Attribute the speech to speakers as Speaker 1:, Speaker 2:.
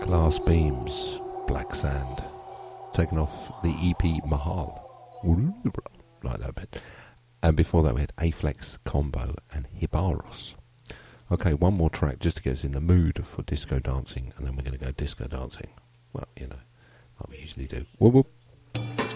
Speaker 1: Glass Beams, Black Sand, taken off the EP Mahal, like that bit. And before that we had Aflex Combo and Hibaros. Okay, one more track just to get us in the mood for disco dancing, and then we're going to go disco dancing. Well, like we usually do. Whoop whoop.